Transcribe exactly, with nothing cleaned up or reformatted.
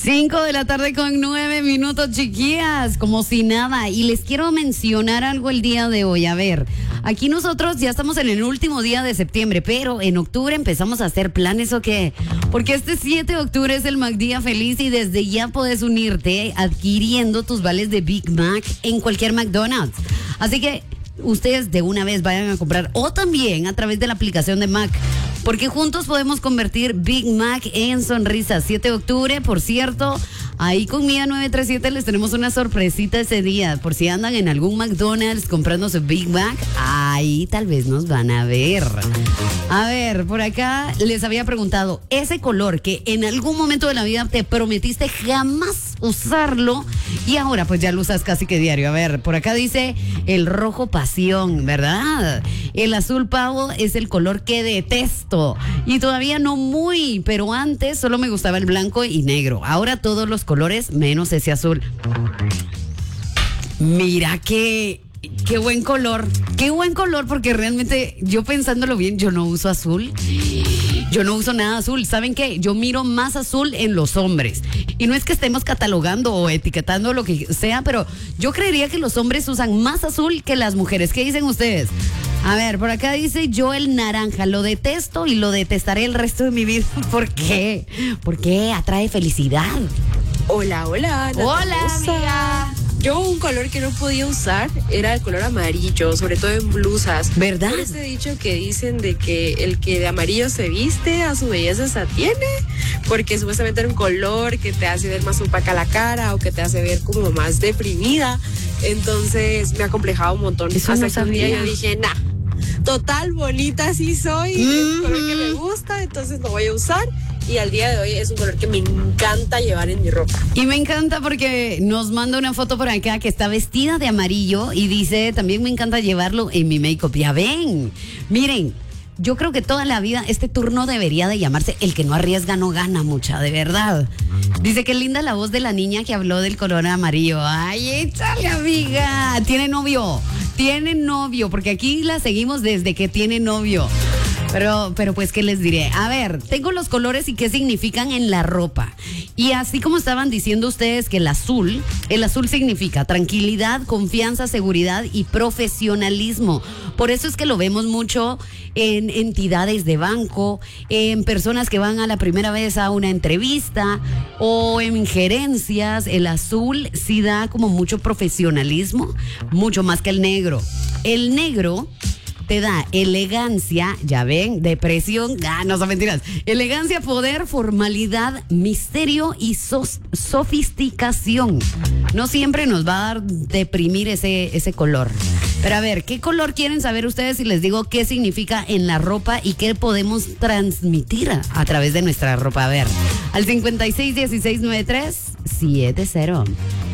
Cinco de la tarde con nueve minutos, chiquillas, como si nada. Y les quiero mencionar algo el día de hoy. A ver, aquí nosotros ya estamos en el último día de septiembre, pero en octubre empezamos a hacer planes, ¿o qué? Porque este siete de octubre es el McDía Feliz y desde ya puedes unirte adquiriendo tus vales de Big Mac en cualquier McDonald's. Así que ustedes de una vez vayan a comprar o también a través de la aplicación de Mac. Porque juntos podemos convertir Big Mac en sonrisas. siete de octubre, por cierto, ahí con Mía nueve tres siete les tenemos una sorpresita ese día. Por si andan en algún McDonald's comprando su Big Mac, ahí tal vez nos van a ver. A ver, por acá les había preguntado, ese color que en algún momento de la vida te prometiste jamás usarlo y ahora pues ya lo usas casi que diario. A ver, por acá dice el rojo pasión, ¿verdad? El azul pavo es el color que detesto. Y todavía no muy, pero antes solo me gustaba el blanco y negro. Ahora todos los colores menos ese azul. Mira que... Qué buen color, qué buen color, porque realmente yo pensándolo bien, yo no uso azul, yo no uso nada azul. ¿Saben qué? Yo miro más azul en los hombres. Y no es que estemos catalogando o etiquetando lo que sea, pero yo creería que los hombres usan más azul que las mujeres. ¿Qué dicen ustedes? A ver, por acá dice yo el naranja, lo detesto y lo detestaré el resto de mi vida. ¿Por qué? Porque atrae felicidad. Hola, hola. Hola, amiga. Yo un color que no podía usar era el color amarillo, sobre todo en blusas. ¿Verdad? Por ese dicho que dicen de que el que de amarillo se viste, a su belleza se atiene, porque supuestamente era un color que te hace ver más opaca la cara o que te hace ver como más deprimida. Entonces me ha complejado un montón. Eso Hasta no que un día sabía. yo dije, nah, total bonita sí soy, Mm-hmm. es un color que me gusta, entonces lo voy a usar. Y al día de hoy es un color que me encanta llevar en mi ropa. Y me encanta porque nos manda una foto por acá que está vestida de amarillo y dice, también me encanta llevarlo en mi make-up. Ya ven, miren, yo creo que toda la vida este turno debería de llamarse el que no arriesga no gana, mucha, de verdad. Dice que linda la voz de la niña que habló del color amarillo. Ay, échale, amiga. Tiene novio, tiene novio, porque aquí la seguimos desde que tiene novio. Pero, pero pues, ¿qué les diré? A ver, tengo los colores y qué significan en la ropa. Y así como estaban diciendo ustedes que el azul, el azul significa tranquilidad, confianza, seguridad y profesionalismo. Por eso es que lo vemos mucho en entidades de banco, en personas que van a la primera vez a una entrevista o en gerencias. El azul sí da como mucho profesionalismo, mucho más que el negro. El negro te da elegancia, ya ven, depresión, ah, no son mentiras, elegancia, poder, formalidad, misterio y sos- sofisticación. No siempre nos va a dar deprimir ese, ese color. Pero a ver, ¿qué color quieren saber ustedes si les digo qué significa en la ropa y qué podemos transmitir a, a través de nuestra ropa? A ver, al cincuenta y seis dieciséis noventa y tres setenta.